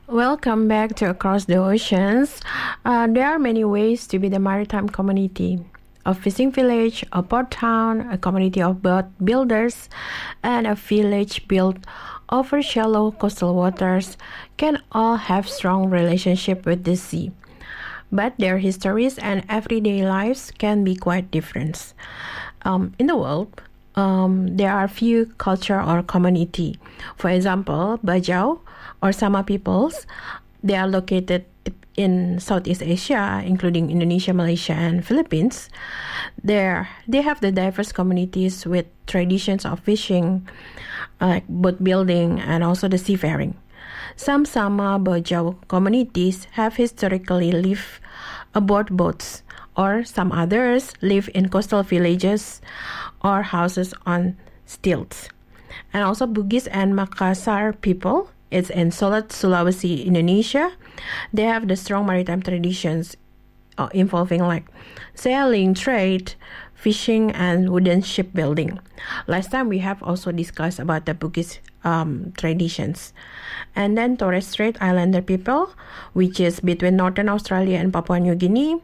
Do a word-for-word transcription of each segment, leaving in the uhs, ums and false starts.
Welcome back to Across the Oceans. Uh, there are many ways to be the maritime community. A fishing village, a port town, a community of boat builders, and a village built over shallow coastal waters can all have strong relationship with the sea. But their histories and everyday lives can be quite different. Um, in the world, um, there are few culture or community. For example, Bajau or Sama peoples, they are located in Southeast Asia, including Indonesia, Malaysia, and Philippines. There, they have the diverse communities with traditions of fishing, like boat building, and also the seafaring. Some Sama Bajau communities have historically lived aboard boats, or some others live in coastal villages or houses on stilts. And also Bugis and Makassar people, it's in Solok, Sulawesi, Indonesia. They have the strong maritime traditions uh, involving like sailing, trade, fishing, and wooden shipbuilding. Last time we have also discussed about the Bugis um, traditions. And then Torres Strait Islander people, which is between Northern Australia and Papua New Guinea.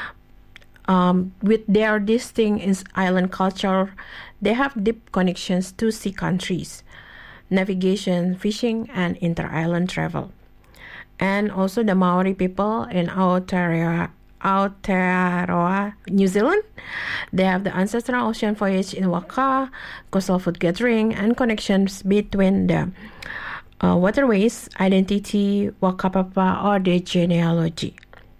Um, with their distinct island culture, they have deep connections to sea countries, navigation, fishing, and inter-island travel. And also the Maori people in Aotearoa, Aotearoa, New Zealand. They have the ancestral ocean voyage in Waka, coastal food gathering, and connections between the uh, waterways, identity, Wakapapa, or the genealogy.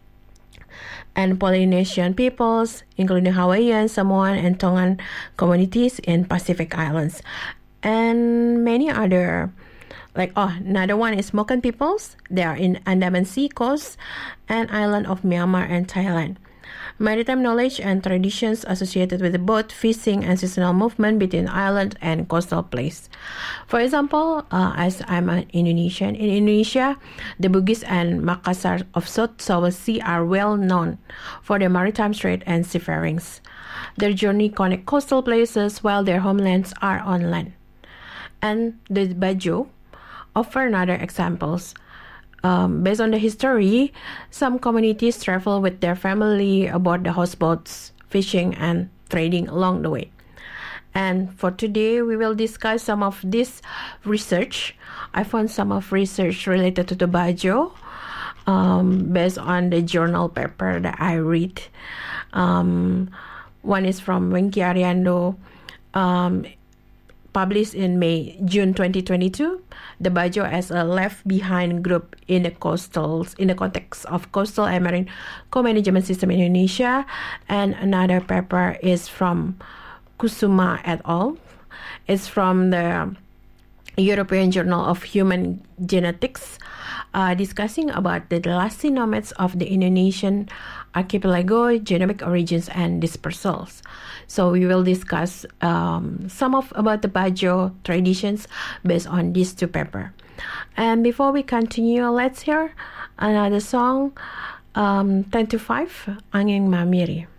And Polynesian peoples, including Hawaiian, Samoan, and Tongan communities in Pacific Islands. And many other, like, oh, another one is Moken peoples. They are in Andaman Sea coast and island of Myanmar and Thailand. Maritime knowledge and traditions associated with the boat, fishing, and seasonal movement between island and coastal place. For example, uh, as I'm an Indonesian, in Indonesia, the Bugis and Makassar of South Sulawesi are well known for their maritime trade and seafarings. Their journey connect coastal places while their homelands are on land. And the Bajau offer another examples. Um, based on the history, some communities travel with their family aboard the houseboats, fishing and trading along the way. And for today, we will discuss some of this research. I found some of research related to the Bajau um, based on the journal paper that I read. Um, one is from Wengki Ariando, um, published in May, June twenty twenty-two, the Bajau as a left-behind group in the coastals, in the context of coastal and marine co-management system in Indonesia. And another paper is from Kusuma et al. It's from the European Journal of Human Genetics, uh, discussing about the lasting nomads of the Indonesian archipelago, genomic origins, and dispersals. So we will discuss um, some of about the Bajau traditions based on these two papers. And before we continue, let's hear another song, um, ten to five, Angin Mamiri.